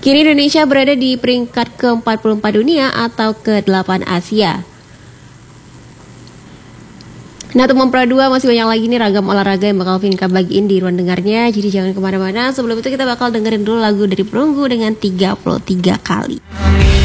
Kini Indonesia berada di peringkat ke-44 dunia atau ke-8 Asia. Nah, teman Pra 2 masih banyak lagi nih ragam olahraga yang bakal Vinka bagiin di ruang dengarnya. Jadi jangan kemana-mana. Sebelum itu kita bakal dengerin dulu lagu dari Perunggu dengan 33 kali.